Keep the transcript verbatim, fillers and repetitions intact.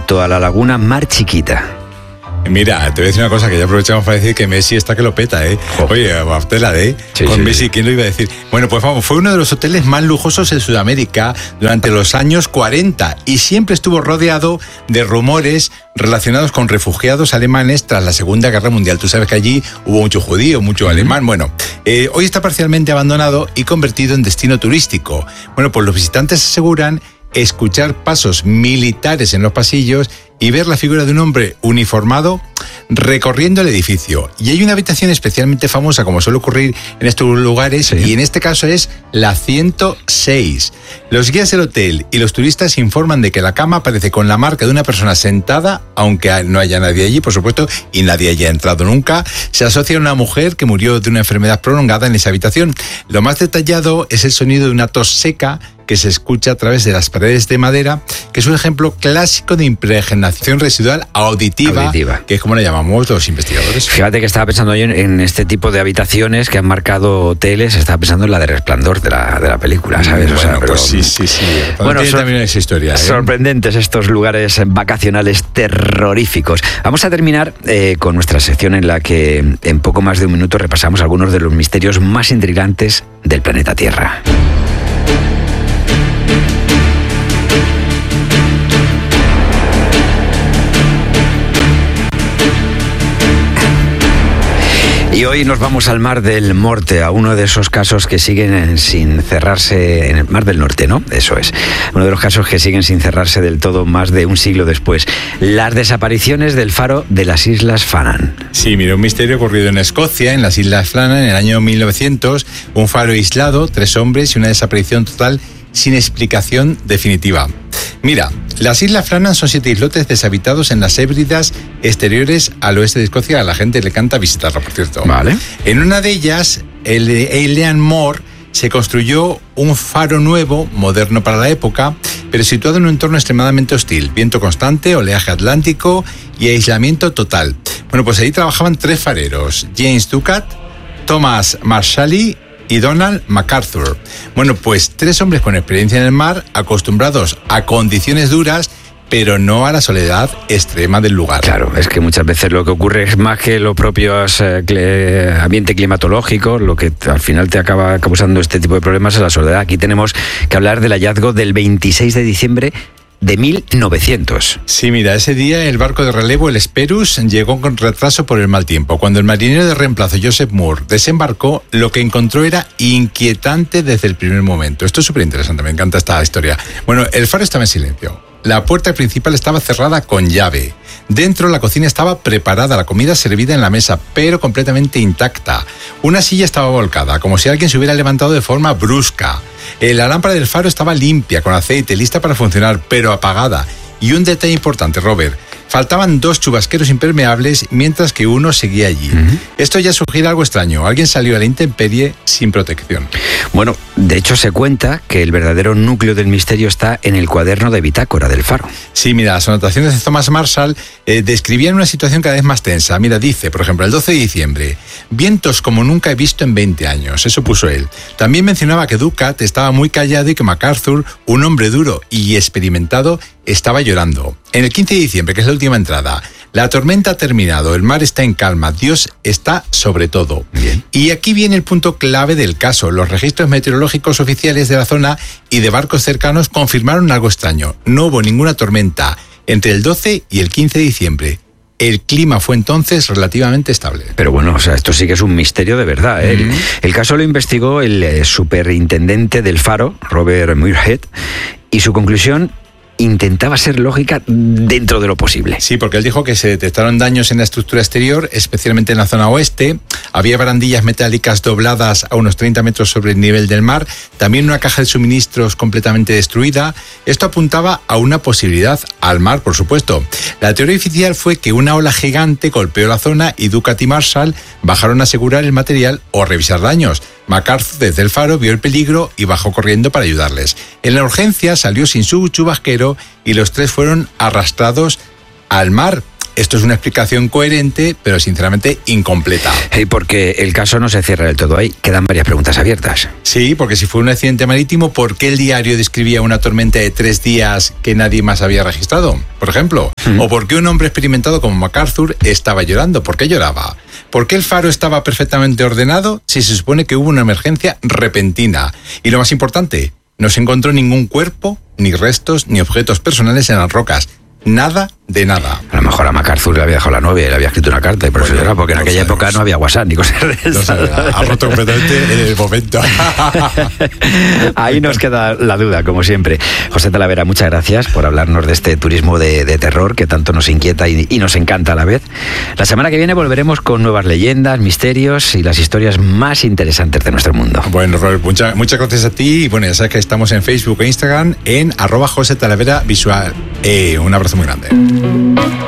junto a la laguna Mar Chiquita. Mira, te voy a decir una cosa que ya aprovechamos para decir que Messi está que lo peta, ¿eh? Oye, tela de, sí, con sí, Messi, sí. ¿quién lo iba a decir? Bueno, pues vamos, fue uno de los hoteles más lujosos en Sudamérica durante los años cuarenta y siempre estuvo rodeado de rumores relacionados con refugiados alemanes tras la Segunda Guerra Mundial. Tú sabes que allí hubo mucho judío, mucho alemán. Bueno, eh, hoy está parcialmente abandonado y convertido en destino turístico. Bueno, pues los visitantes aseguran escuchar pasos militares en los pasillos y ver la figura de un hombre uniformado recorriendo el edificio. Y hay una habitación especialmente famosa, como suele ocurrir en estos lugares, sí. y en este caso es la ciento seis. Los guías del hotel y los turistas informan de que la cama aparece con la marca de una persona sentada, aunque no haya nadie allí, por supuesto, y nadie haya entrado nunca. Se asocia a una mujer que murió de una enfermedad prolongada en esa habitación. Lo más detallado es el sonido de una tos seca que se escucha a través de las paredes de madera, que es un ejemplo clásico de impregnación residual auditiva, auditiva. que es como le llamamos los investigadores. Fíjate que estaba pensando yo en, en este tipo de habitaciones que han marcado hoteles, estaba pensando en la de Resplandor de la, de la película, ¿sabes? Bueno, o sea, pero, pues sí, sí, sí. Bueno, tiene sor- también esa historia, ¿eh? Sorprendentes estos lugares vacacionales terroríficos. Vamos a terminar eh, con nuestra sección en la que en poco más de un minuto repasamos algunos de los misterios más intrigantes del planeta Tierra. Y hoy nos vamos al Mar del Norte, a uno de esos casos que siguen sin cerrarse, en el Mar del Norte, ¿no? Eso es. Uno de los casos que siguen sin cerrarse del todo más de un siglo después. Las desapariciones del faro de las Islas Farnan. Sí, mira, un misterio ocurrido en Escocia, en las Islas Farnan, en el año mil novecientos. Un faro aislado, tres hombres y una desaparición total sin explicación definitiva. Mira, las Islas Farnan son siete islotes deshabitados en las Hébridas exteriores al oeste de Escocia. A la gente le encanta visitarlo, por cierto. Vale. En una de ellas, el de Eilean Mor, se construyó un faro nuevo, moderno para la época, pero situado en un entorno extremadamente hostil. Viento constante, oleaje atlántico y aislamiento total. Bueno, pues ahí trabajaban tres fareros: James Ducat, Thomas Marshalli y Donald MacArthur. Bueno, pues tres hombres con experiencia en el mar, acostumbrados a condiciones duras, pero no a la soledad extrema del lugar. Claro, es que muchas veces lo que ocurre es más que los propios eh, cl- ambiente climatológico, lo que al final te acaba causando este tipo de problemas es la soledad. Aquí tenemos que hablar del hallazgo del veintiséis de diciembre de mil novecientos. Sí, mira, ese día el barco de relevo, el Esperus, llegó con retraso por el mal tiempo. Cuando el marinero de reemplazo, Joseph Moore, desembarcó, lo que encontró era inquietante desde el primer momento. Esto es súper interesante, me encanta esta historia. Bueno, el faro estaba en silencio. La puerta principal estaba cerrada con llave. Dentro, la cocina estaba preparada, la comida servida en la mesa, pero completamente intacta. Una silla estaba volcada, como si alguien se hubiera levantado de forma brusca. La lámpara del faro estaba limpia, con aceite, lista para funcionar, pero apagada. Y un detalle importante, Robert: faltaban dos chubasqueros impermeables, mientras que uno seguía allí. Uh-huh. Esto ya sugiere algo extraño. Alguien salió a la intemperie sin protección. Bueno, de hecho se cuenta que el verdadero núcleo del misterio está en el cuaderno de bitácora del faro. Sí, mira, las anotaciones de Thomas Marshall eh, describían una situación cada vez más tensa. Mira, dice, por ejemplo, el doce de diciembre, vientos como nunca he visto en veinte años. Eso puso él. También mencionaba que Ducat estaba muy callado y que MacArthur, un hombre duro y experimentado, estaba llorando. En el quince de diciembre, que es la última entrada, la tormenta ha terminado, el mar está en calma, Dios está sobre todo. Bien. Y aquí viene el punto clave del caso. Los registros meteorológicos oficiales de la zona y de barcos cercanos confirmaron algo extraño. No hubo ninguna tormenta entre el doce y el quince de diciembre. El clima fue entonces relativamente estable. Pero bueno, o sea, esto sí que es un misterio de verdad, ¿eh? Mm-hmm. El, el caso lo investigó el eh, superintendente del faro, Robert Muirhead, y su conclusión intentaba ser lógica dentro de lo posible. Sí, porque él dijo que se detectaron daños en la estructura exterior, especialmente en la zona oeste. Había barandillas metálicas dobladas a unos treinta metros sobre el nivel del mar. También una caja de suministros completamente destruida. Esto apuntaba a una posibilidad al mar, por supuesto. La teoría oficial fue que una ola gigante golpeó la zona y Ducat y Marshall bajaron a asegurar el material o revisar daños. MacArthur, desde el faro, vio el peligro y bajó corriendo para ayudarles. En la urgencia salió sin su chubasquero y los tres fueron arrastrados al mar. esto es una explicación coherente, pero sinceramente incompleta. Y porque el caso no se cierra del todo ahí, quedan varias preguntas abiertas. Sí, porque si fue un accidente marítimo, ¿por qué el diario describía una tormenta de tres días que nadie más había registrado, por ejemplo? Mm. ¿O por qué un hombre experimentado como MacArthur estaba llorando? ¿Por qué lloraba? ¿Por qué el faro estaba perfectamente ordenado si se supone que hubo una emergencia repentina? Y lo más importante, no se encontró ningún cuerpo, ni restos, ni objetos personales en las rocas. Nada de nada. A lo mejor a MacArthur le había dejado la novia y le había escrito una carta y por bueno, eso era, porque en aquella época no había WhatsApp ni cosas de eso. Ha roto completamente en el momento. Ahí nos queda la duda, como siempre. José Talavera, muchas gracias por hablarnos de este turismo de, de terror que tanto nos inquieta y, y nos encanta a la vez. La semana que viene volveremos con nuevas leyendas, misterios y las historias más interesantes de nuestro mundo. Bueno, Robert, mucha, muchas gracias a ti. Y bueno, ya sabes que estamos en Facebook e Instagram en arroba José Talavera Visual. Eh, un abrazo muy grande.